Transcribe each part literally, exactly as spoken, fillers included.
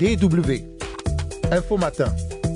D W. Info Matin.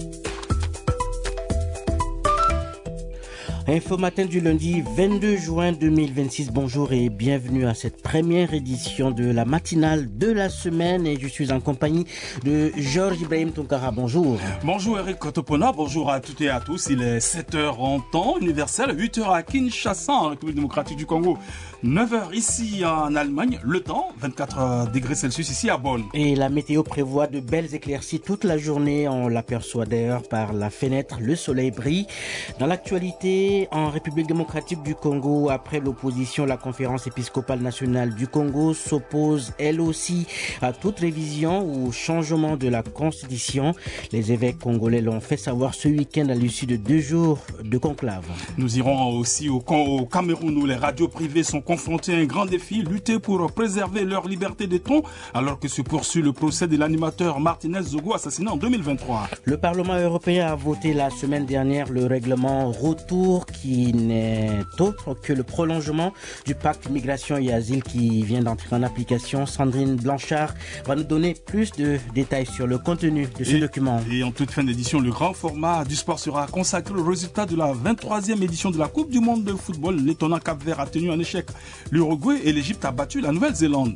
Info Matin du lundi vingt-deux juin deux mille vingt-six. Bonjour et bienvenue à cette première édition de la matinale de la semaine. Et je suis en compagnie de Georges Ibrahim Tonkara. Bonjour. Bonjour Eric Kotopona, bonjour à toutes et à tous. Il est sept heures en temps universel, huit heures à Kinshasa en République démocratique du Congo, neuf heures ici en Allemagne. Le temps, vingt-quatre degrés Celsius ici à Bonn. Et la météo prévoit de belles éclaircies toute la journée. On l'aperçoit d'ailleurs par la fenêtre. Le soleil brille. Dans l'actualité, en République démocratique du Congo, après l'opposition, la conférence épiscopale nationale du Congo s'oppose elle aussi à toute révision ou changement de la constitution. Les évêques congolais l'ont fait savoir ce week-end à l'issue de deux jours de conclave. Nous irons aussi au, au Cameroun où les radios privées sont confrontées à un grand défi, lutter pour préserver leur liberté de ton alors que se poursuit le procès de l'animateur Martinez Zogo assassiné en deux mille vingt-trois. Le Parlement européen a voté la semaine dernière le règlement retour qui n'est autre que le prolongement du pacte migration et asile qui vient d'entrer en application. Sandrine Blanchard va nous donner plus de détails sur le contenu de ce et, document. Et en toute fin d'édition, le grand format du sport sera consacré au résultat de la vingt-troisième édition de la Coupe du monde de football. L'étonnant Cap-Vert a tenu un échec. L'Uruguay et l'Égypte a battu la Nouvelle-Zélande.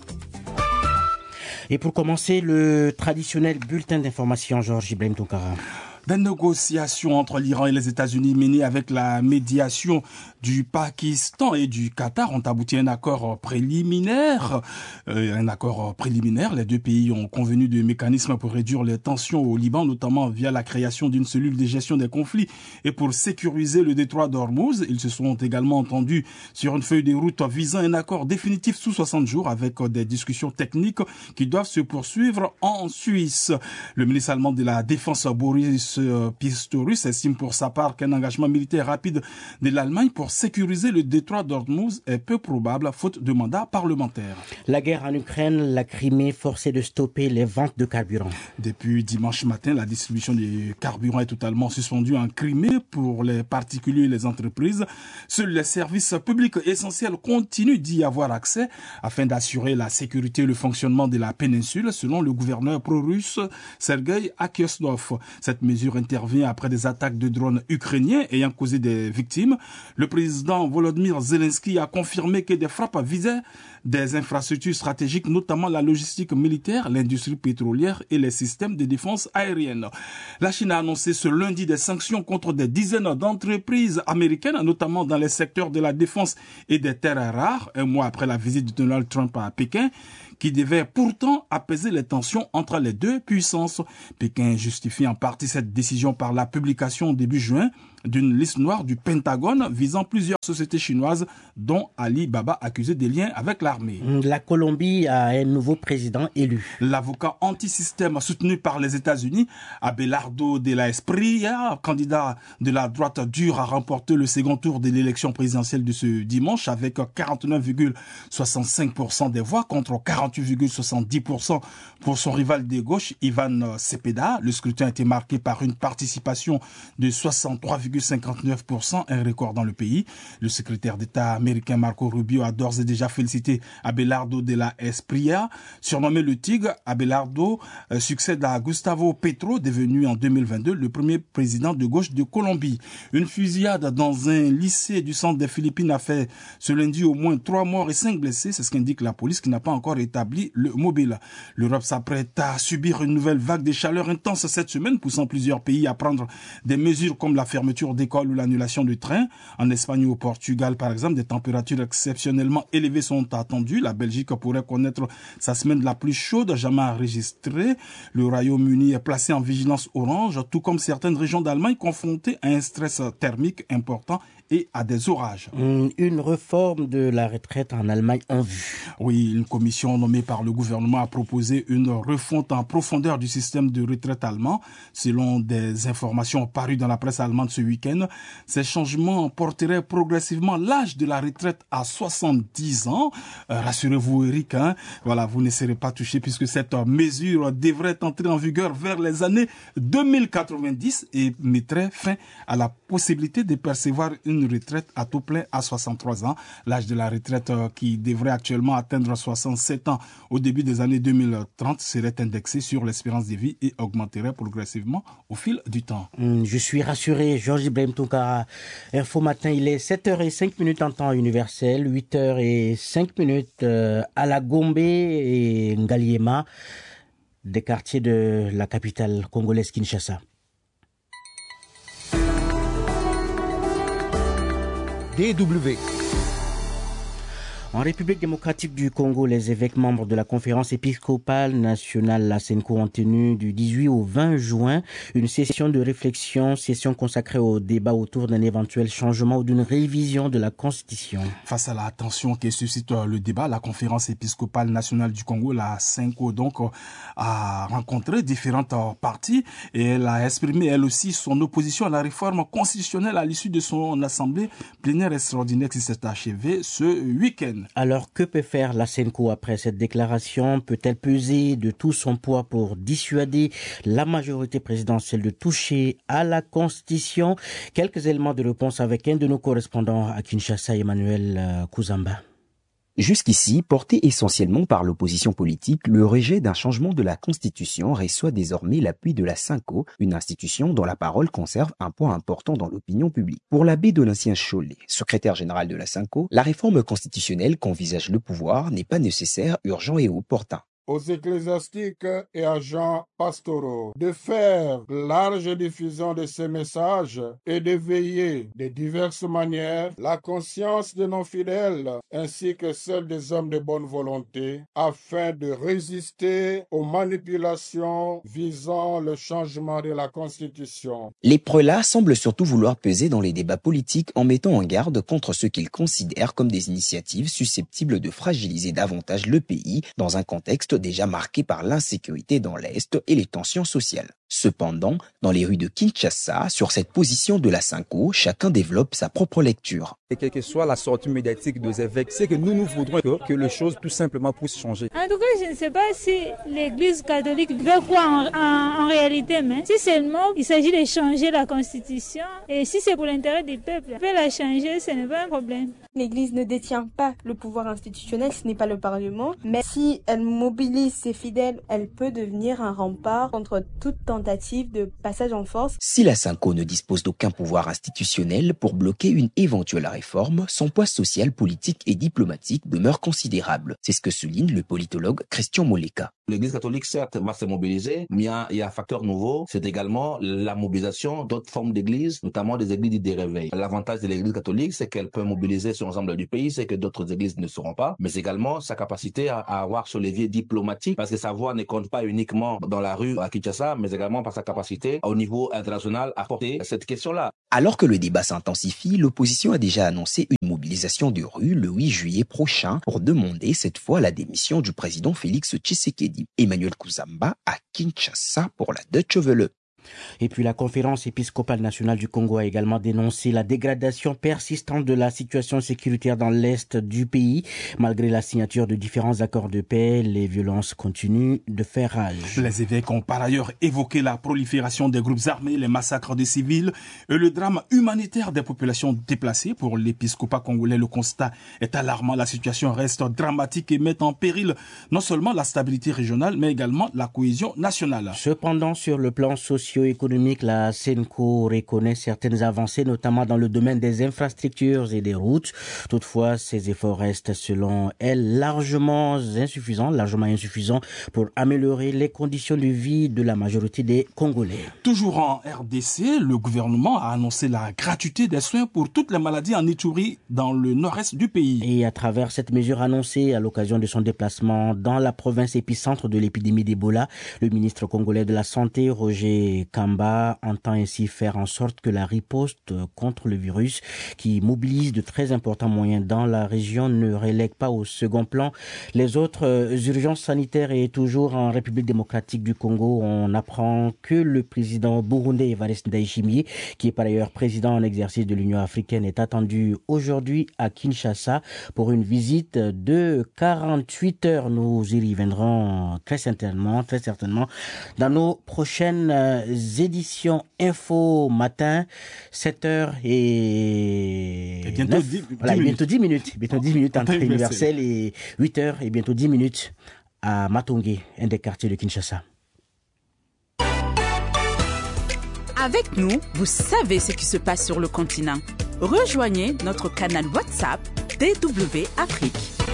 Et pour commencer, le traditionnel bulletin d'information, Georges Ibrahim Tonkara. Des négociations entre l'Iran et les États-Unis menées avec la médiation du Pakistan et du Qatar ont abouti à un accord préliminaire. Euh, un accord préliminaire. Les deux pays ont convenu de mécanismes pour réduire les tensions au Liban, notamment via la création d'une cellule de gestion des conflits et pour sécuriser le détroit d'Ormuz. Ils se sont également entendus sur une feuille de route visant un accord définitif sous soixante jours avec des discussions techniques qui doivent se poursuivre en Suisse. Le ministre allemand de la Défense, Boris Pistorius, estime pour sa part qu'un engagement militaire rapide de l'Allemagne pour sécuriser le détroit d'Ormuz est peu probable, faute de mandat parlementaire. La guerre en Ukraine, la Crimée forcée de stopper les ventes de carburant. Depuis dimanche matin, la distribution du carburant est totalement suspendue en Crimée pour les particuliers et les entreprises. Seuls les services publics essentiels continuent d'y avoir accès afin d'assurer la sécurité et le fonctionnement de la péninsule, selon le gouverneur pro-russe Sergei Aksyonov. Cette mesure intervient après des attaques de drones ukrainiens ayant causé des victimes. Le président Volodymyr Zelensky a confirmé que des frappes visaient des infrastructures stratégiques, notamment la logistique militaire, l'industrie pétrolière et les systèmes de défense aérienne. La Chine a annoncé ce lundi des sanctions contre des dizaines d'entreprises américaines, notamment dans les secteurs de la défense et des terres rares, un mois après la visite de Donald Trump à Pékin, qui devait pourtant apaiser les tensions entre les deux puissances. Pékin justifie en partie cette décision par la publication début juin d'une liste noire du Pentagone visant plusieurs sociétés chinoises, dont Alibaba, accusé des liens avec l'armée. La Colombie a un nouveau président élu. L'avocat anti-système soutenu par les États-Unis, Abelardo de la Espriella, candidat de la droite dure, a remporté le second tour de l'élection présidentielle de ce dimanche avec quarante-neuf virgule soixante-cinq pour cent des voix contre quarante-huit virgule soixante-dix pour cent pour son rival de gauche, Ivan Cepeda. Le scrutin a été marqué par une participation de soixante-trois virgule cinquante-neuf pour cent, un record dans le pays. Le secrétaire d'État américain Marco Rubio a d'ores et déjà félicité Abelardo de la Espriella. Surnommé le Tigre, Abelardo euh, succède à Gustavo Petro, devenu en deux mille vingt-deux le premier président de gauche de Colombie. Une fusillade dans un lycée du centre des Philippines a fait ce lundi au moins trois morts et cinq blessés. C'est ce qu'indique la police qui n'a pas encore établi le mobile. L'Europe s'apprête à subir une nouvelle vague de chaleur intense cette semaine, poussant plusieurs pays à prendre des mesures comme la fermeture d'écoles ou l'annulation de trains. En Espagne ou au Portugal, par exemple, des températures exceptionnellement élevées sont attendues. La Belgique pourrait connaître sa semaine la plus chaude jamais enregistrée. Le Royaume-Uni est placé en vigilance orange, tout comme certaines régions d'Allemagne confrontées à un stress thermique important et à des orages. Une réforme de la retraite en Allemagne en vue. Oui, une commission nommée par le gouvernement a proposé une refonte en profondeur du système de retraite allemand. Selon des informations parues dans la presse allemande ce week-end, ces changements porteraient progressivement l'âge de la retraite à soixante-dix ans. Euh, rassurez-vous, Eric, hein, voilà, vous ne serez pas touché puisque cette mesure devrait entrer en vigueur vers les années deux mille quatre-vingt-dix et mettrait fin à la possibilité de percevoir une une retraite à taux plein à soixante-trois ans. L'âge de la retraite euh, qui devrait actuellement atteindre soixante-sept ans au début des années deux mille trente serait indexé sur l'espérance de vie et augmenterait progressivement au fil du temps. Je suis rassuré, Georges Ibrahim Tounkara. Info Matin, il est sept heures zéro cinq minutes en temps universel, huit heures zéro cinq minutes à la Gombe et Ngaliema, des quartiers de la capitale congolaise Kinshasa. D W. En République démocratique du Congo, les évêques membres de la conférence épiscopale nationale, la SENCO, ont tenu du dix-huit au vingt juin une session de réflexion, session consacrée au débat autour d'un éventuel changement ou d'une révision de la Constitution. Face à la tension qui suscite le débat, la conférence épiscopale nationale du Congo, la SENCO, donc, a rencontré différentes parties et elle a exprimé elle aussi son opposition à la réforme constitutionnelle à l'issue de son assemblée plénière extraordinaire qui s'est achevée ce week-end. Alors, que peut faire la SENCO après cette déclaration? Peut-elle peser de tout son poids pour dissuader la majorité présidentielle de toucher à la Constitution? Quelques éléments de réponse avec un de nos correspondants à Kinshasa, Emmanuel Kouzamba. Jusqu'ici, porté essentiellement par l'opposition politique, le rejet d'un changement de la Constitution reçoit désormais l'appui de la SENCO, une institution dont la parole conserve un poids important dans l'opinion publique. Pour l'abbé Donatien Chollet, secrétaire général de la SENCO, la réforme constitutionnelle qu'envisage le pouvoir n'est pas nécessaire, urgent et opportun. Aux ecclésiastiques et agents pastoraux de faire large diffusion de ces messages et de veiller de diverses manières la conscience de nos fidèles ainsi que celle des hommes de bonne volonté afin de résister aux manipulations visant le changement de la Constitution. Les prélats semblent surtout vouloir peser dans les débats politiques en mettant en garde contre ce qu'ils considèrent comme des initiatives susceptibles de fragiliser davantage le pays dans un contexte déjà marqué par l'insécurité dans l'Est et les tensions sociales. Cependant, dans les rues de Kinshasa, sur cette position de la SENCO, chacun développe sa propre lecture. Et quelle que soit la sortie médiatique des évêques, c'est que nous, nous voudrons que, que les choses tout simplement puissent changer. En tout cas, je ne sais pas si l'Église catholique veut quoi en, en, en réalité, mais si seulement il s'agit de changer la Constitution, et si c'est pour l'intérêt du peuple, on peut la changer, ce n'est pas un problème. L'Église ne détient pas le pouvoir institutionnel, ce n'est pas le Parlement, mais si elle mobilise ses fidèles, elle peut devenir un rempart contre toute tentative de passage en force. Si la SENCO ne dispose d'aucun pouvoir institutionnel pour bloquer une éventuelle réforme, son poids social, politique et diplomatique demeure considérable. C'est ce que souligne le politologue Christian Moleka. L'Église catholique, certes, va se mobiliser, mais il y a, il y a un facteur nouveau, c'est également la mobilisation d'autres formes d'églises, notamment des églises de réveil. L'avantage de l'Église catholique, c'est qu'elle peut mobiliser sur l'ensemble du pays, c'est que d'autres églises ne seront pas, mais également sa capacité à, à avoir ce levier diplomatique, parce que sa voix ne compte pas uniquement dans la rue à Kinshasa, mais également par sa capacité au niveau international à porter cette question-là. Alors que le débat s'intensifie, l'opposition a déjà annoncé une mobilisation de rue le huit juillet prochain pour demander cette fois la démission du président Félix Tshisekedi. Emmanuel Kouzamba à Kinshasa pour la Deutsche Welle. Et puis la conférence épiscopale nationale du Congo a également dénoncé la dégradation persistante de la situation sécuritaire dans l'est du pays. Malgré la signature de différents accords de paix, les violences continuent de faire rage. Les évêques ont par ailleurs évoqué la prolifération des groupes armés, les massacres des civils et le drame humanitaire des populations déplacées. Pour l'épiscopat congolais, le constat est alarmant. La situation reste dramatique et met en péril non seulement la stabilité régionale, mais également la cohésion nationale. Cependant, sur le plan social, économique, la SENCO reconnaît certaines avancées, notamment dans le domaine des infrastructures et des routes. Toutefois, ces efforts restent, selon elle, largement insuffisants, largement insuffisants pour améliorer les conditions de vie de la majorité des Congolais. Toujours en R D C, le gouvernement a annoncé la gratuité des soins pour toutes les maladies en Ituri dans le nord-est du pays. Et à travers cette mesure annoncée à l'occasion de son déplacement dans la province épicentre de l'épidémie d'Ebola, le ministre congolais de la Santé, Roger Kamba, entend ainsi faire en sorte que la riposte contre le virus, qui mobilise de très importants moyens dans la région, ne relègue pas au second plan les autres urgences sanitaires. Et toujours en République démocratique du Congo, on apprend que le président burundais Evariste Ndayishimiye, qui est par ailleurs président en exercice de l'Union africaine, est attendu aujourd'hui à Kinshasa pour une visite de quarante-huit heures. Nous y reviendrons très certainement, très certainement dans nos prochaines éditions Info Matin, sept heures et, et bientôt, dix, voilà, dix bientôt dix minutes. Bientôt dix minutes entre Universel et huit heures et bientôt dix minutes à Matongé, un des quartiers de Kinshasa. Avec nous, vous savez ce qui se passe sur le continent. Rejoignez notre canal WhatsApp D W Afrique.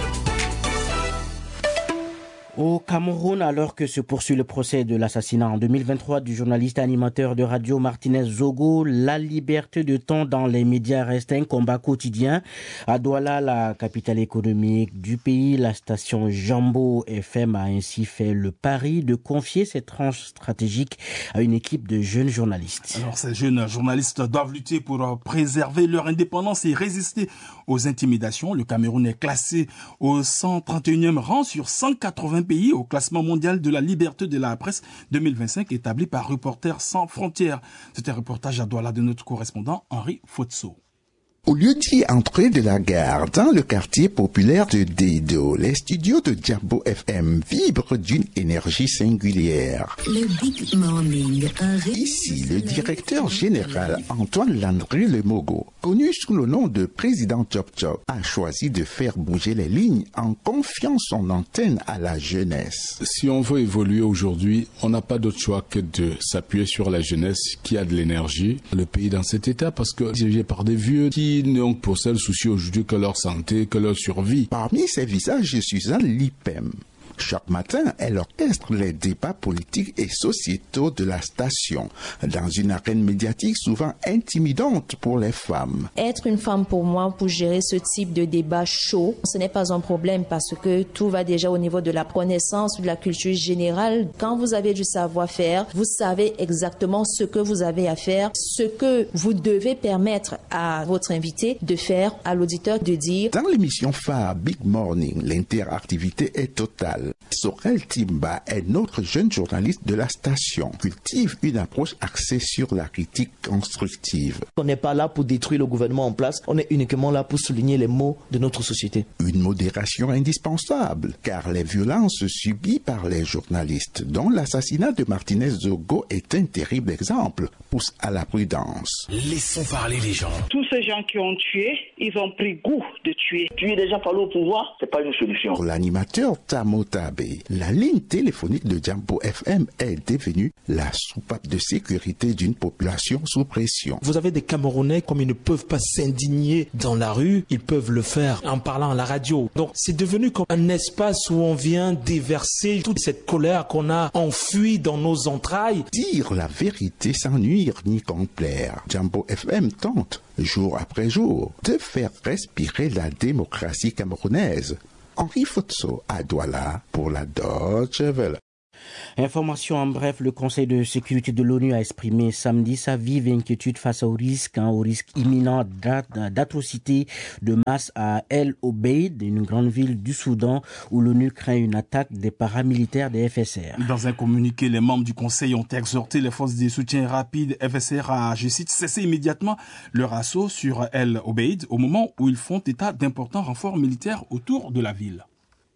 Au Cameroun, alors que se poursuit le procès de l'assassinat en deux mille vingt-trois du journaliste animateur de radio Martinez Zogo, la liberté de ton dans les médias reste un combat quotidien. À Douala, la capitale économique du pays, la station Jambo F M a ainsi fait le pari de confier cette tranche stratégique à une équipe de jeunes journalistes. Alors, ces jeunes journalistes doivent lutter pour préserver leur indépendance et résister aux intimidations. Le Cameroun est classé au cent trente et unième rang sur cent quatre-vingts pays au classement mondial de la liberté de la presse deux mille vingt-cinq établi par Reporters sans frontières. C'était un reportage à Douala de notre correspondant Henri Fotso. Au lieu d'y entrer de la gare, dans le quartier populaire de Dedo, les studios de Jambo F M vibrent d'une énergie singulière. Le Big Morning. Ici, le directeur général Antoine Landry Lemogo, connu sous le nom de président Chop Chop, a choisi de faire bouger les lignes en confiant son antenne à la jeunesse. Si on veut évoluer aujourd'hui, on n'a pas d'autre choix que de s'appuyer sur la jeunesse qui a de l'énergie. Le pays dans cet état parce que dirigé par des vieux qui n'ont pour seul souci aujourd'hui que leur santé, que leur survie. Parmi ces visages, Suzanne Lipem. Chaque matin, elle orchestre les débats politiques et sociétaux de la station, dans une arène médiatique souvent intimidante pour les femmes. Être une femme pour moi, pour gérer ce type de débat chaud, ce n'est pas un problème parce que tout va déjà au niveau de la connaissance, de la culture générale. Quand vous avez du savoir-faire, vous savez exactement ce que vous avez à faire, ce que vous devez permettre à votre invité de faire, à l'auditeur de dire. Dans l'émission phare Big Morning, l'interactivité est totale. Sorel Timba est notre jeune journaliste de la station, cultive une approche axée sur la critique constructive. On n'est pas là pour détruire le gouvernement en place, on est uniquement là pour souligner les maux de notre société. Une modération indispensable, car les violences subies par les journalistes, dont l'assassinat de Martinez Zogo est un terrible exemple, poussent à la prudence. Laissons parler les gens. Tous ces gens qui ont tué, ils ont pris goût de tuer. Tuer des gens par le pouvoir, c'est pas une solution. Pour l'animateur Tamo Tabé, la ligne téléphonique de Jambo F M est devenue la soupape de sécurité d'une population sous pression. Vous avez des Camerounais, comme ils ne peuvent pas s'indigner dans la rue, ils peuvent le faire en parlant à la radio. Donc c'est devenu comme un espace où on vient déverser toute cette colère qu'on a enfouie dans nos entrailles. Dire la vérité sans nuire ni complaire. Jambo F M tente, jour après jour, de faire respirer la démocratie camerounaise. Henri Fotso à Douala pour la Deutsche Welle. Information en bref, le Conseil de sécurité de l'ONU a exprimé samedi sa vive inquiétude face au risque, hein, au risque imminent d'atrocités de masse à El Obeid, une grande ville du Soudan, où l'ONU craint une attaque des paramilitaires des F S R. Dans un communiqué, les membres du Conseil ont exhorté les forces de soutien rapide F S R à, je cite, cesser immédiatement leur assaut sur El Obeid au moment où ils font état d'importants renforts militaires autour de la ville.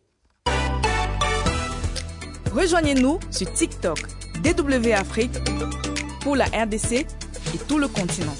Rejoignez-nous sur TikTok, D W Afrique, pour la R D C et tout le continent.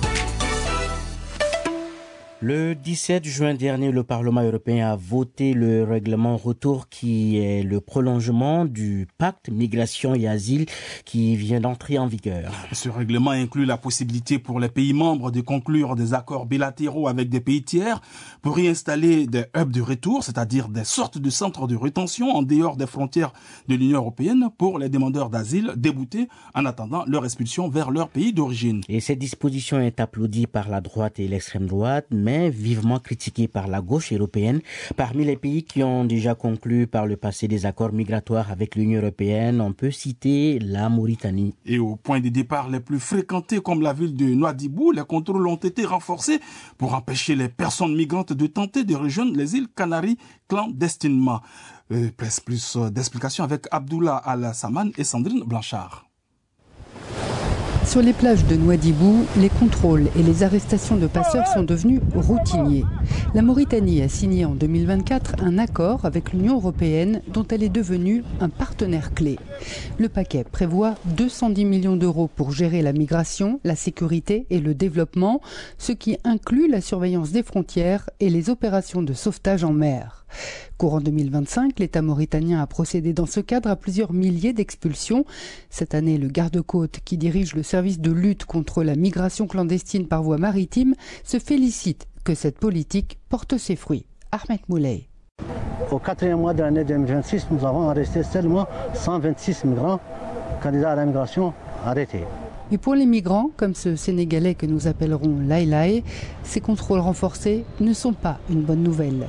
Le dix-sept juin dernier, le Parlement européen a voté le règlement retour qui est le prolongement du pacte migration et asile qui vient d'entrer en vigueur. Ce règlement inclut la possibilité pour les pays membres de conclure des accords bilatéraux avec des pays tiers pour y installer des hubs de retour, c'est-à-dire des sortes de centres de rétention en dehors des frontières de l'Union européenne pour les demandeurs d'asile déboutés en attendant leur expulsion vers leur pays d'origine. Et cette disposition est applaudie par la droite et l'extrême droite, mais vivement critiquée par la gauche européenne. Parmi les pays qui ont déjà conclu par le passé des accords migratoires avec l'Union européenne, on peut citer la Mauritanie. Et au point de départ les plus fréquentés comme la ville de Nouadhibou, les contrôles ont été renforcés pour empêcher les personnes migrantes de tenter de rejoindre les îles Canaries clandestinement. Euh, plus plus d'explications avec Abdullah Al-Saman et Sandrine Blanchard. Sur les plages de Nouadhibou, les contrôles et les arrestations de passeurs sont devenus routiniers. La Mauritanie a signé en deux mille vingt-quatre un accord avec l'Union européenne dont elle est devenue un partenaire clé. Le paquet prévoit deux cent dix millions d'euros pour gérer la migration, la sécurité et le développement, ce qui inclut la surveillance des frontières et les opérations de sauvetage en mer. Courant deux mille vingt-cinq, l'État mauritanien a procédé dans ce cadre à plusieurs milliers d'expulsions. Cette année, le garde-côte, qui dirige le service de lutte contre la migration clandestine par voie maritime, se félicite que cette politique porte ses fruits. Ahmed Moulay. Au quatrième mois de l'année deux mille vingt-six, nous avons arrêté seulement cent vingt-six migrants candidats à la migration arrêtés. Mais pour les migrants, comme ce Sénégalais que nous appellerons Laïlaï, ces contrôles renforcés ne sont pas une bonne nouvelle.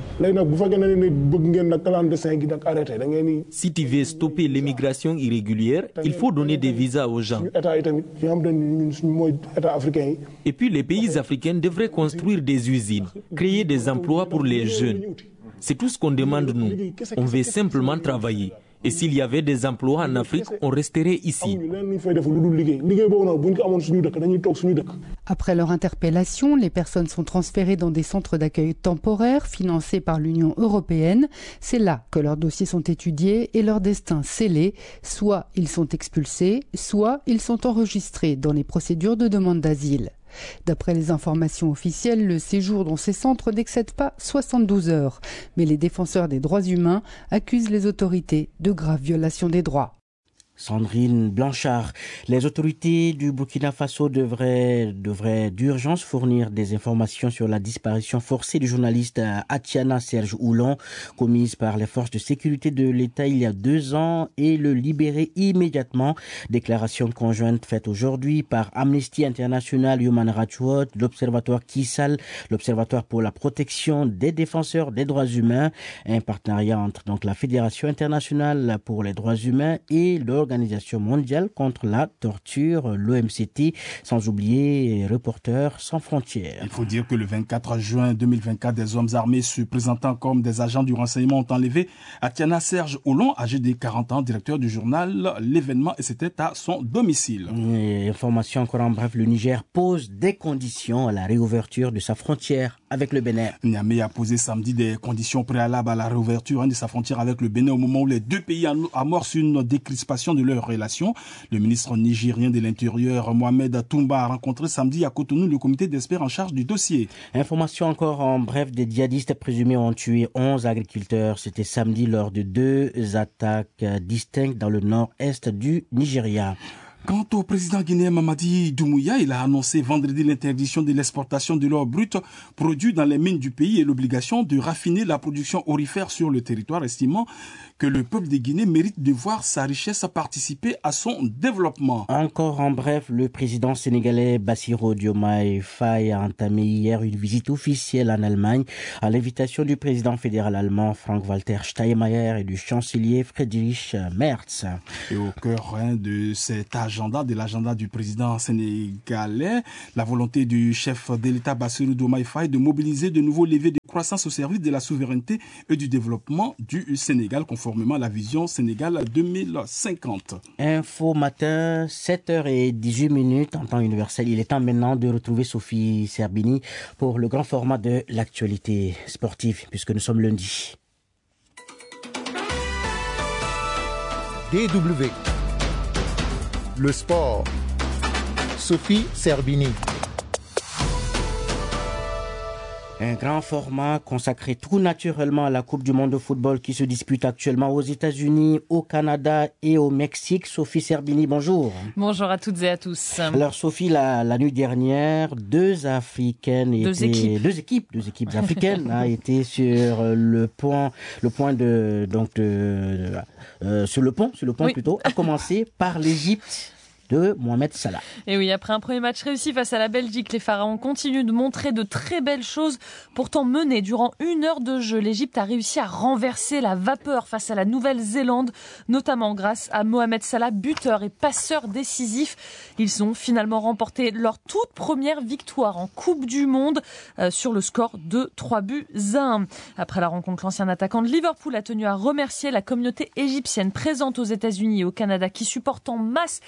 Si tu veux stopper l'immigration irrégulière, il faut donner des visas aux gens. Et puis les pays africains devraient construire des usines, créer des emplois pour les jeunes. C'est tout ce qu'on demande nous. On veut simplement travailler. Et s'il y avait des emplois en Afrique, on resterait ici. Après leur interpellation, les personnes sont transférées dans des centres d'accueil temporaires financés par l'Union européenne. C'est là que leurs dossiers sont étudiés et leur destin scellé. Soit ils sont expulsés, soit ils sont enregistrés dans les procédures de demande d'asile. D'après les informations officielles, le séjour dans ces centres n'excède pas soixante-douze heures. Mais les défenseurs des droits humains accusent les autorités de graves violations des droits. Sandrine Blanchard, les autorités du Burkina Faso devraient, devraient d'urgence fournir des informations sur la disparition forcée du journaliste Atiana Serge Oulon, commise par les forces de sécurité de l'État il y a deux ans, et le libérer immédiatement. Déclaration conjointe faite aujourd'hui par Amnesty International, Human Rights Watch, l'Observatoire Kissal, l'Observatoire pour la protection des défenseurs des droits humains, un partenariat entre donc la Fédération internationale pour les droits humains et l'Organisation mondiale contre la torture, l'O M C T, sans oublier Reporters sans frontières. Il faut dire que le vingt-quatre juin deux mille vingt-quatre, des hommes armés se présentant comme des agents du renseignement ont enlevé Atiana Serge Oulon, âgé de quarante ans, directeur du journal L'événement, et c'était à son domicile. Et information encore en bref, le Niger pose des conditions à la réouverture de sa frontière avec le Bénin. Niamey a posé samedi des conditions préalables à la réouverture de sa frontière avec le Bénin au moment où les deux pays amorcent une décrispation de leurs relations. Le ministre nigérien de l'Intérieur, Mohamed Toumba, a rencontré samedi à Cotonou le comité d'experts en charge du dossier. Information encore en bref, des djihadistes présumés ont tué onze agriculteurs. C'était samedi lors de deux attaques distinctes dans le nord-est du Nigeria. Quant au président guinéen Mamadi Doumbouya, il a annoncé vendredi l'interdiction de l'exportation de l'or brut produit dans les mines du pays et l'obligation de raffiner la production aurifère sur le territoire, estimant que le peuple de Guinée mérite de voir sa richesse participer à son développement. Encore en bref, le président sénégalais Bassirou Diomaye Faye a entamé hier une visite officielle en Allemagne à l'invitation du président fédéral allemand Frank-Walter Steinmeier et du chancelier Friedrich Merz. Et au cœur hein, de cet agenda, de l'agenda du président sénégalais, la volonté du chef de l'État Bassirou Diomaye Faye de mobiliser de nouveaux leviers de croissance au service de la souveraineté et du développement du Sénégal, conformément à la vision Sénégal deux mille cinquante. Info matin, sept heures dix-huit minutes en temps universel. Il est temps maintenant de retrouver Sophie Serbini pour le grand format de l'actualité sportive, puisque nous sommes lundi. D W. Le sport. Sophie Serbini. Un grand format consacré tout naturellement à la Coupe du monde de football qui se dispute actuellement aux États-Unis, au Canada et au Mexique. Sophie Serbini, bonjour. Bonjour à toutes et à tous. Alors Sophie, la, la nuit dernière, deux africaines, deux étaient, équipes, deux équipes, deux équipes africaines hein, étaient sur le point, le point de donc de, euh, sur le pont, sur le pont oui. plutôt, à commencer par l'Égypte de Mohamed Salah. Et oui, après un premier match réussi face à la Belgique, les Pharaons continuent de montrer de très belles choses. Pourtant menés durant une heure de jeu, l'Égypte a réussi à renverser la vapeur face à la Nouvelle-Zélande, notamment grâce à Mohamed Salah, buteur et passeur décisif. Ils ont finalement remporté leur toute première victoire en Coupe du Monde euh, sur le score de trois buts à un. Après la rencontre, l'ancien attaquant de Liverpool a tenu à remercier la communauté égyptienne présente aux États-Unis et au Canada qui supporte en masse les Pharaons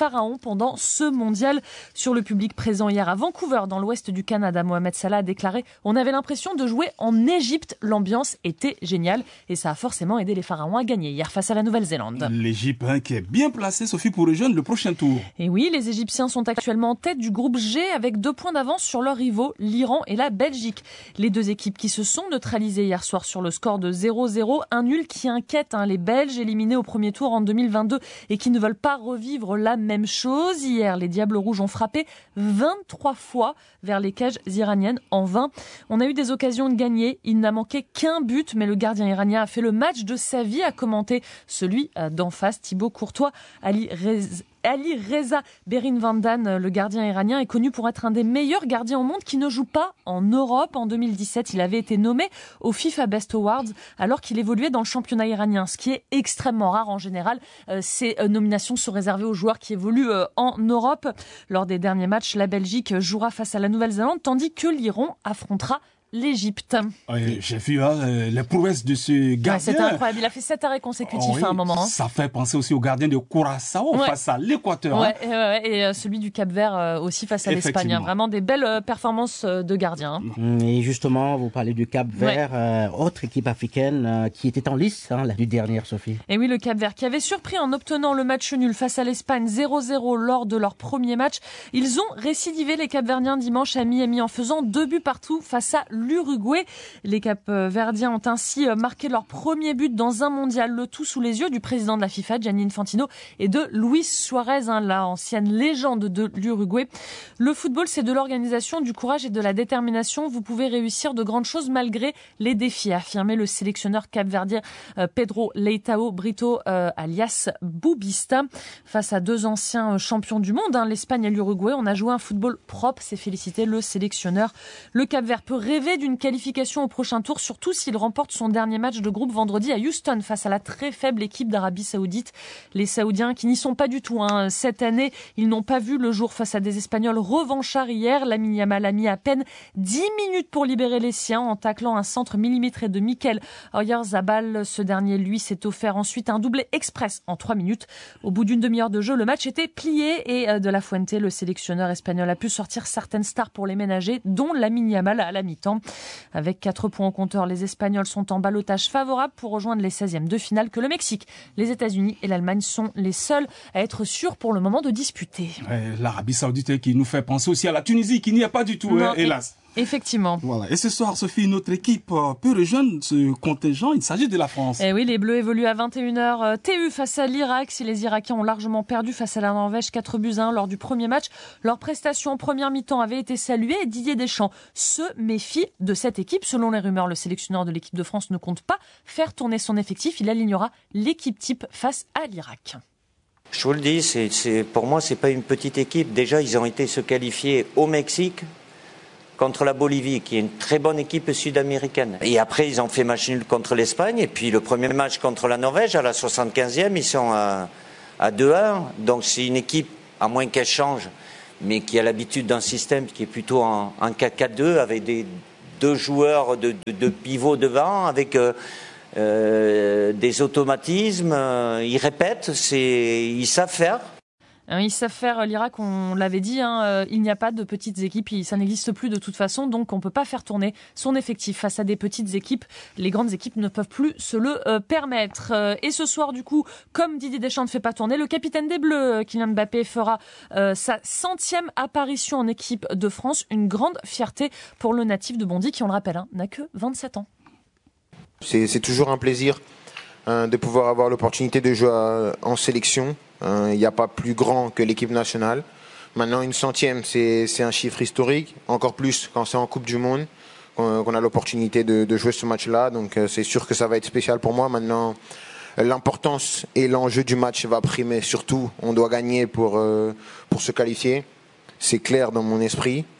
pharaons pendant ce mondial. Sur le public présent hier à Vancouver, dans l'ouest du Canada, Mohamed Salah a déclaré « On avait l'impression de jouer en Égypte. L'ambiance était géniale et ça a forcément aidé les pharaons à gagner hier face à la Nouvelle-Zélande. » L'Égypte hein, qui est bien placée, Sophie, pour rejoindre le prochain tour. Et oui, les Égyptiens sont actuellement en tête du groupe G avec deux points d'avance sur leurs rivaux, l'Iran et la Belgique. Les deux équipes qui se sont neutralisées hier soir sur le score de zéro zéro, un nul qui inquiète hein, les Belges éliminés au premier tour en deux mille vingt-deux et qui ne veulent pas revivre la même chose. Hier, les Diables Rouges ont frappé vingt-trois fois vers les cages iraniennes en vain. On a eu des occasions de gagner, il n'a manqué qu'un but, mais le gardien iranien a fait le match de sa vie, a commenté celui d'en face, Thibaut Courtois. Ali Rez... Ali Reza Berinvandan, le gardien iranien, est connu pour être un des meilleurs gardiens au monde qui ne joue pas en Europe. En deux mille dix-sept, il avait été nommé au FIFA Best Awards alors qu'il évoluait dans le championnat iranien, ce qui est extrêmement rare en général. Euh, ces euh, nominations sont réservées aux joueurs qui évoluent euh, en Europe. Lors des derniers matchs, la Belgique jouera face à la Nouvelle-Zélande, tandis que l'Iran affrontera l'Égypte. Oui, j'ai vu hein, les prouesses de ce gardien. Ouais, c'était incroyable. Il a fait sept arrêts consécutifs oh, oui. à un moment. Hein. Ça fait penser aussi au gardien de Curaçao ouais. face à l'Équateur. Ouais, hein. et, ouais, et euh, celui du Cap-Vert euh, aussi face à l'Espagne. Hein. Vraiment des belles euh, performances euh, de gardiens. Hein. Et justement, vous parlez du Cap-Vert, ouais. euh, autre équipe africaine euh, qui était en lice hein, l'année dernière, Sophie. Et oui, le Cap-Vert qui avait surpris en obtenant le match nul face à l'Espagne zéro zéro lors de leur premier match. Ils ont récidivé les Cap-Verdiens dimanche à Miami en faisant deux buts partout face à l'Uruguay. Les Cap-Verdiens ont ainsi marqué leur premier but dans un mondial, le tout sous les yeux du président de la FIFA, Gianni Infantino, et de Luis Suarez, hein, la ancienne légende de l'Uruguay. Le football, c'est de l'organisation, du courage et de la détermination. Vous pouvez réussir de grandes choses malgré les défis, a affirmé le sélectionneur capverdien euh, Pedro Leitao Brito, euh, alias Boubista. Face à deux anciens champions du monde, hein, l'Espagne et l'Uruguay, on a joué un football propre, s'est félicité le sélectionneur. Le Cap-Vert peut rêver d'une qualification au prochain tour, surtout s'il remporte son dernier match de groupe vendredi à Houston face à la très faible équipe d'Arabie Saoudite. Les Saoudiens qui n'y sont pas du tout hein. Cette année, ils n'ont pas vu le jour face à des Espagnols revanchards hier. Lamine Yamal a mis à peine dix minutes pour libérer les siens en taclant un centre millimétré de Mikel Oyarzabal. Ce dernier, lui, s'est offert ensuite un doublé express en trois minutes. Au bout d'une demi-heure de jeu, le match était plié et de la Fuente, le sélectionneur espagnol, a pu sortir certaines stars pour les ménager, dont Lamine Yamal à la mi-temps. Avec quatre points au compteur, les Espagnols sont en ballottage favorable pour rejoindre les seizièmes de finale que le Mexique, les États-Unis et l'Allemagne sont les seuls à être sûrs pour le moment de disputer. Ouais, L'Arabie Saoudite qui nous fait penser aussi à la Tunisie qui n'y est pas du tout, non, hein, hélas. Effectivement. Voilà. Et ce soir, Sophie, notre équipe peut rejoindre ce contingent. Il s'agit de la France. Et oui, les Bleus évoluent à vingt et une heures T U face à l'Irak. Si les Irakiens ont largement perdu face à la Norvège quatre buts à un lors du premier match, leur prestation en première mi-temps avait été saluée et Didier Deschamps se méfie de cette équipe. Selon les rumeurs, le sélectionneur de l'équipe de France ne compte pas faire tourner son effectif. Il alignera l'équipe type face à l'Irak. Je vous le dis, c'est, c'est, pour moi, c'est pas une petite équipe. Déjà, ils ont été se qualifier au Mexique contre la Bolivie, qui est une très bonne équipe sud-américaine. Et après, ils ont fait match nul contre l'Espagne. Et puis, le premier match contre la Norvège, à la soixante-quinzième, ils sont à, à deux à un. Donc, c'est une équipe, à moins qu'elle change, mais qui a l'habitude d'un système qui est plutôt en, en quatre quatre deux, avec des deux joueurs de, de, de pivot devant, avec euh, euh, des automatismes. Euh, ils répètent, c'est, ils savent faire. Ils savent faire l'Irak, on l'avait dit, hein, il n'y a pas de petites équipes, ça n'existe plus de toute façon, donc on ne peut pas faire tourner son effectif face à des petites équipes. Les grandes équipes ne peuvent plus se le euh, permettre. Et ce soir, du coup, comme Didier Deschamps ne fait pas tourner, le capitaine des Bleus, Kylian Mbappé, fera euh, sa centième apparition en équipe de France. Une grande fierté pour le natif de Bondy, qui, on le rappelle, hein, n'a que vingt-sept ans. C'est, c'est toujours un plaisir hein, de pouvoir avoir l'opportunité de jouer à, en sélection. Il n'y a pas plus grand que l'équipe nationale. Maintenant, une centième, c'est, c'est un chiffre historique. Encore plus quand c'est en Coupe du Monde, qu'on, qu'on a l'opportunité de, de jouer ce match-là. Donc, c'est sûr que ça va être spécial pour moi. Maintenant, l'importance et l'enjeu du match va primer. Surtout, on doit gagner pour, euh, pour se qualifier. C'est clair dans mon esprit.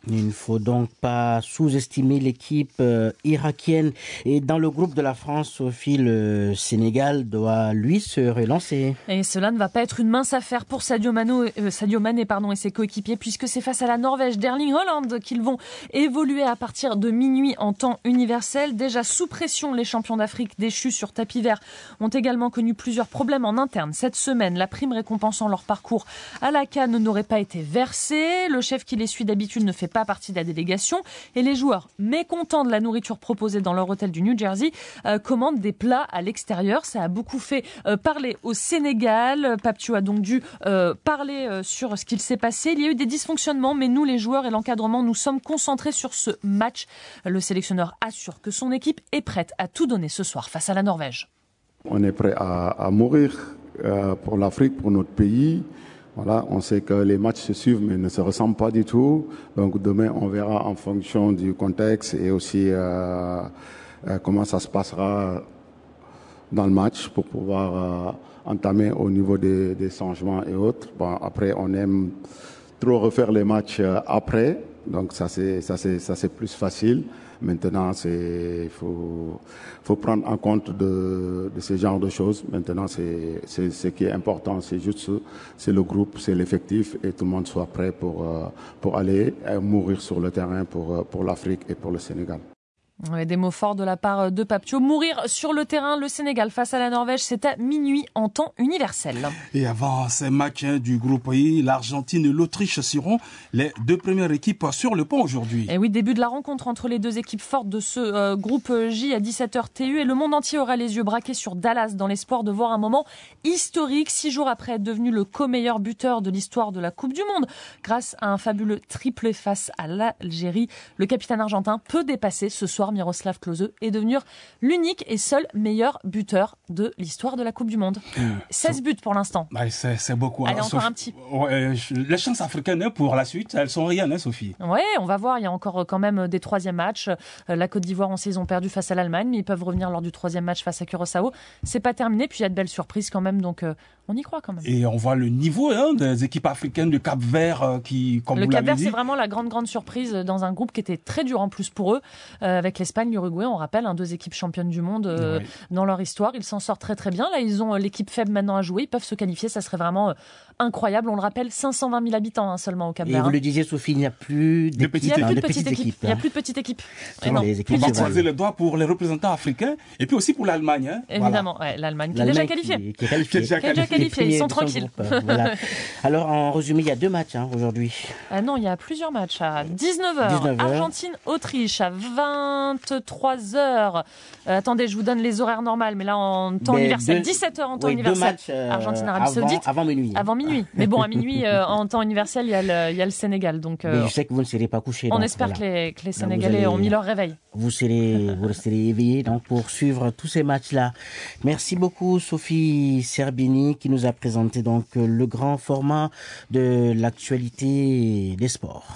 Il ne faut donc pas sous-estimer l'équipe euh, irakienne. Et dans le groupe de la France, Sophie, le Sénégal doit, lui, se relancer. Et cela ne va pas être une mince affaire pour Sadio Mané, euh, Sadio Mané pardon, et ses coéquipiers, puisque c'est face à la Norvège d'Erling Haaland qu'ils vont évoluer à partir de minuit en temps universel. Déjà sous pression, les champions d'Afrique déchus sur tapis vert ont également connu plusieurs problèmes en interne. Cette semaine, la prime récompensant leur parcours à la CAN n'aurait pas été versée. Le chef qui les suit d'habitude ne fait pas partie de la délégation et les joueurs, mécontents de la nourriture proposée dans leur hôtel du New Jersey, euh, commandent des plats à l'extérieur. Ça a beaucoup fait euh, parler au Sénégal. Papio a donc dû euh, parler euh, sur ce qu'il s'est passé. Il y a eu des dysfonctionnements, mais nous, les joueurs et l'encadrement, nous sommes concentrés sur ce match. Le sélectionneur assure que son équipe est prête à tout donner ce soir face à la Norvège. On est prêt à, à mourir euh, pour l'Afrique, pour notre pays. Voilà, on sait que les matchs se suivent mais ne se ressemblent pas du tout. Donc demain, on verra en fonction du contexte et aussi euh, euh, comment ça se passera dans le match pour pouvoir euh, entamer au niveau des, des changements et autres. Bon, après, on aime trop refaire les matchs euh, après, donc ça c'est ça c'est ça c'est plus facile. Maintenant, c'est il faut faut prendre en compte de, de ce genre de choses. Maintenant, c'est c'est ce qui est important, c'est juste c'est le groupe, c'est l'effectif et tout le monde soit prêt pour euh, pour aller euh, mourir sur le terrain pour pour l'Afrique et pour le Sénégal. Ouais, des mots forts de la part de Papio. Mourir sur le terrain, le Sénégal face à la Norvège, c'est à minuit en temps universel. Et avant ces matchs hein, du groupe I, l'Argentine et l'Autriche seront les deux premières équipes sur le pont aujourd'hui. Et oui, début de la rencontre entre les deux équipes fortes de ce euh, groupe J à dix-sept heures T U. Et le monde entier aura les yeux braqués sur Dallas dans l'espoir de voir un moment historique. Six jours après être devenu le co-meilleur buteur de l'histoire de la Coupe du Monde, grâce à un fabuleux triplé face à l'Algérie, le capitaine argentin peut dépasser ce soir Miroslav Klose et devenir l'unique et seul meilleur buteur de l'histoire de la Coupe du Monde. Mmh. seize buts pour l'instant. Bah, c'est, c'est beaucoup. Allez, hein, encore Sophie. un petit. Ouais, les chances africaines pour la suite, elles sont rien, hein, Sophie. Oui, on va voir. Il y a encore quand même des troisièmes matchs. La Côte d'Ivoire, on sait, ils ont perdu face à l'Allemagne, mais ils peuvent revenir lors du troisième match face à Curaçao. C'est pas terminé, puis il y a de belles surprises quand même, donc euh, on y croit quand même. Et on voit le niveau hein, des équipes africaines du Cap-Vert euh, qui, comme le vous l'avez Cap-Vert, dit... c'est vraiment la grande, grande surprise dans un groupe qui était très dur en plus pour eux, euh, avec l'Espagne, l'Uruguay, on rappelle, hein, deux équipes championnes du monde euh, oui. dans leur histoire. Ils s'en sortent très très bien. Là, ils ont l'équipe faible maintenant à jouer. Ils peuvent se qualifier. Ça serait vraiment euh, incroyable. On le rappelle, cinq cent vingt mille habitants hein, seulement au Cap-Vert. Et vous hein. le disiez, Sophie, il n'y a plus de petites équipes. Il n'y a plus de petites petites équipes. Il n'y a plus de petites équipes. Et non, les équipes on va croiser les doigts pour les représentants africains et puis aussi pour l'Allemagne. Hein. Évidemment, voilà. ouais, l'Allemagne qui est déjà qualifiée. Qui, qui est qualifiée. Qui est déjà qualifiée. Ils sont tranquilles. Groupe, euh, voilà. Alors, en résumé, il y a deux matchs hein, aujourd'hui. Ah non, il y a plusieurs matchs à dix-neuf heures. Argentine-Autriche à vingt-trois heures. Euh, attendez, je vous donne les horaires normales, mais là en temps mais universel, deux, dix-sept heures en temps oui, universel. Euh, Argentine-Arabie Saoudite. Avant minuit. Avant minuit. Mais bon, à minuit, euh, en temps universel, il y, a le, il y a le Sénégal. Donc, euh, mais je sais que vous ne serez pas couché. On donc, espère voilà. que, les, que les Sénégalais allez, ont mis leur réveil. Vous serez, vous resterez éveillés donc, pour suivre tous ces matchs-là. Merci beaucoup, Sophie Serbini, qui nous a présenté donc le grand format de l'actualité des sports.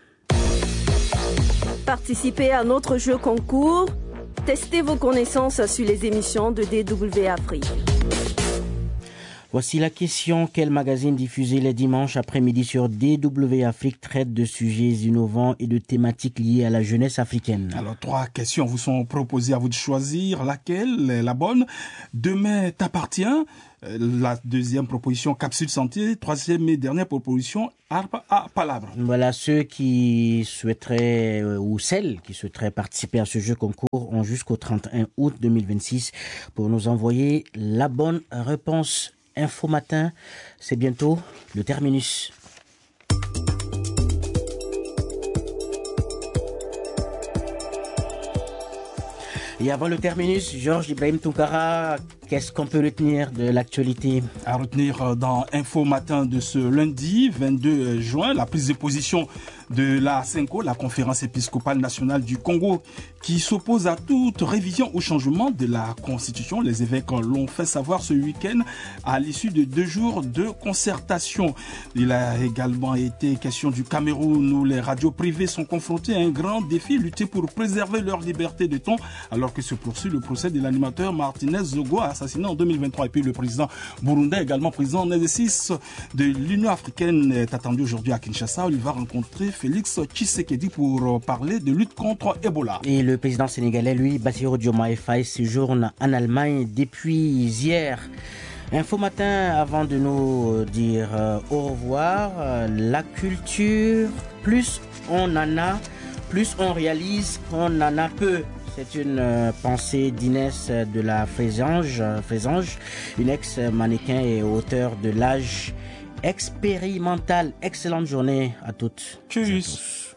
Participez à notre jeu concours. Testez vos connaissances sur les émissions de D W Afrique. Voici la question. Quel magazine diffusé les dimanches après-midi sur D W Afrique traite de sujets innovants et de thématiques liées à la jeunesse africaine? Alors, trois questions vous sont proposées, à vous de choisir laquelle est la bonne. Demain t'appartient. La deuxième proposition, capsule santé. Troisième et dernière proposition, arbre à palabre. Voilà, ceux qui souhaiteraient, euh, ou celles qui souhaiteraient participer à ce jeu concours ont jusqu'au trente et un août deux mille vingt-six pour nous envoyer la bonne réponse. Info Matin, c'est bientôt le terminus. Et avant le terminus, Georges Ibrahim Tounkara, qu'est-ce qu'on peut retenir de l'actualité? À retenir dans Info Matin de ce lundi vingt-deux juin, la prise de position de la CENCO, la Conférence épiscopale nationale du Congo, qui s'oppose à toute révision ou changement de la Constitution. Les évêques l'ont fait savoir ce week-end à l'issue de deux jours de concertation. Il a également été question du Cameroun où les radios privées sont confrontées à un grand défi, lutter pour préserver leur liberté de ton, alors que se poursuit le procès de l'animateur Martinez Zogo à assassiné en deux mille vingt-trois. Et puis le président burundais, également président en exercice de l'Union africaine, est attendu aujourd'hui à Kinshasa où il va rencontrer Félix Tshisekedi pour parler de lutte contre Ebola. Et le président sénégalais, lui, Bassirou Diomaye Faye, séjourne en Allemagne depuis hier. Info Matin, avant de nous dire euh, au revoir, euh, la culture, plus on en a, plus on réalise qu'on en a peu. C'est une euh, pensée d'Inès de la Frésange, Frésange, une ex-mannequin et auteure de l'âge expérimental. Excellente journée à toutes. Tchuss.